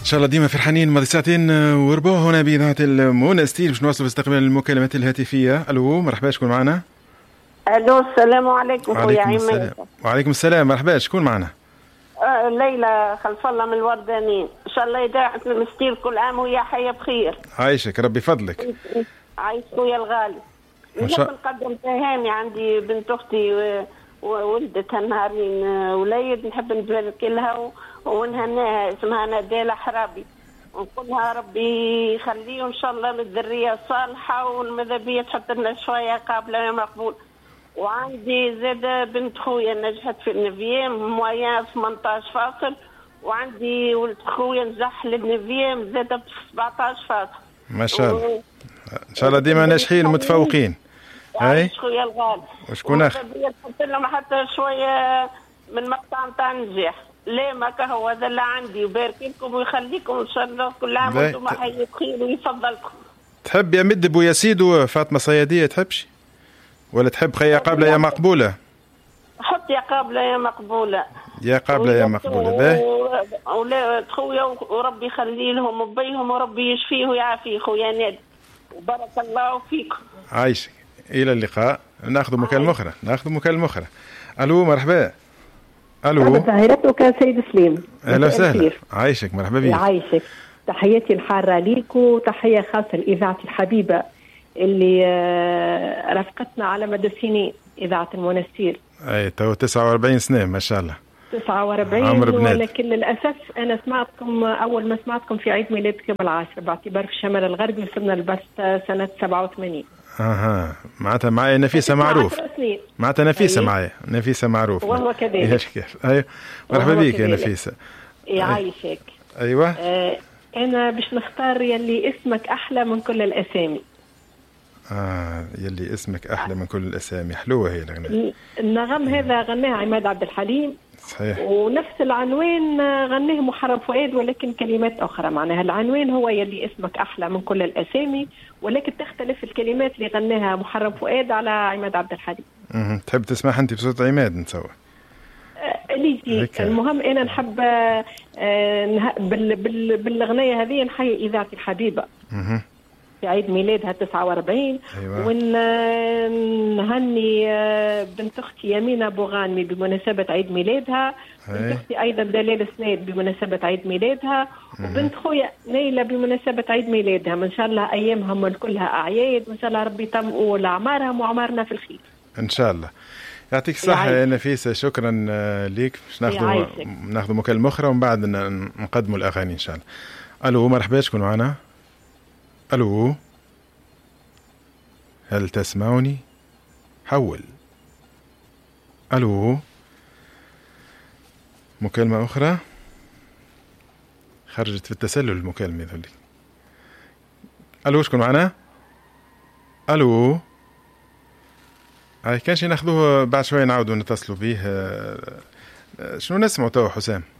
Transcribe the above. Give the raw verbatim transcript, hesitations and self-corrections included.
شاء الله ديما فرحانين. ماضي ساعتين وربع هنا بإذاعة المونستير باش نواصلوا باستقبال المكالمات الهاتفية. ألو مرحبا، شكون معنا؟ ألو السلام عليكم خويا عماد. وعليكم السلام، مرحبا، شكون معنا؟ آه ليلى خلف الله من الوردانين. إن شاء الله إذاعة المونستير كل عام ويا حية بخير. عايشك ربي فضلك. عايش خويا الغالي. نحب نقدم تهاني، عندي بنت أختي وولدتها نهارين وليد، نحب نبارك لها ونهناها، اسمها نادية حرابي، ونقولها ربي يخليه ان شاء الله من الذريه الصالحه والمذهبيه تحط لنا شويه قابله يا مقبول. وعندي زاد بنت خويا نجحت في النفيام مويا ثمانية عشر فاصل، وعندي ولد خويا نجح للنفيام زاد ب سبعطاش فاصل. ما شاء الله و... ان شاء الله ديما ناجحين ومتفوقين. اي خويا الغالي. وشكون اخر؟ تحط لهم حتى شويه من مقطع نتاع النجاح. لا ما كهو هذا اللي عندي، وبارك لكم ويخليكم ان شاء الله كل عام وانتم حي بخير ويفضلكم. تحب يا مد بو ياسيد وفاطمه صياديه تحبش ولا تحب خيا قابله يا مقبوله؟ حط يا قابله يا مقبوله. يا قابله يا مقبوله. باهي ولا خويا وربي يخلي لهم وبيهم وربي يشفيه ويعافيه خويا نادي، وبارك الله فيكم. عايشك، الى اللقاء. ناخذ مكالمه اخرى ناخذ مكالمه اخرى. الو مرحبا. الو تحياتك سيد سليم. اهلا وسهلا. عايشك مرحبا بك. عايشك، تحياتي الحاره ليك وتحيه خاصه لاذاعتي الحبيبه اللي رافقتنا على مدى السنين، اذاعه المونستير. اي تو تسعة وأربعين سنه ما شاء الله. تسعة وأربعين، ولكن للاسف انا سمعتكم اول ما سمعتكم في عيد ميلادكم العاشر، باعتبار في الشمال الغربي وصلنا البث سنه سبعة وثمانين. اها معناتها معايا نفيسه معروف. معناتها نفيسه معايا نفيسه معروف. وهو كذلك. ايوه مرحبا بك يا نفيسه. يعيشك. ايوه. آه انا باش نختار يلي اسمك احلى من كل الاسامي. اه يلي اسمك احلى من كل الاسامي، حلوه هي الاغنيه. النغم هذا غناها عماد عبد الحليم. صحيح. ونفس العنوان غناه محرم فؤاد، ولكن كلمات أخرى. معناها العنوان هو يلي اسمك أحلى من كل الأسامي، ولكن تختلف الكلمات اللي غناها محرم فؤاد على عماد عبد الحليم. امم تحب تسمعها أنت بصوت عماد نتصور؟ اللي آه المهم أنا نحب آه بال بال بالأغنية هذه نحيي إذاعتي الحبيبة. اها في عيد ميلادها تسعة وأربعين. أيوة. ونهني بنت أختي يمينة بوغانمي بمناسبة عيد ميلادها. أي. بنت أختي أيضا دلال سناد بمناسبة عيد ميلادها. مم. وبنت خويا نيلة بمناسبة عيد ميلادها. من شاء الله أيامهم كلها أعياد، وإن شاء الله ربي يطمئوا لأعمارهم وعمارنا في الخير إن شاء الله. يعطيك الصحة يا نفيسة، شكرا ليك. باش ناخذوا ناخذوا مكالمة أخرى ومن بعد نقدموا الأغاني إن شاء الله. ألو مرحبا، شكون معنا؟ ألو هل تسمعني؟ حول. ألو مكالمة أخرى خرجت في التسلل المكالمة ذولي. ألو شكون معنا؟ ألو هاي كان شي ناخذوه بعد شوية نعاودوا نتصلوا به. شنو نسمعوا توا حسام؟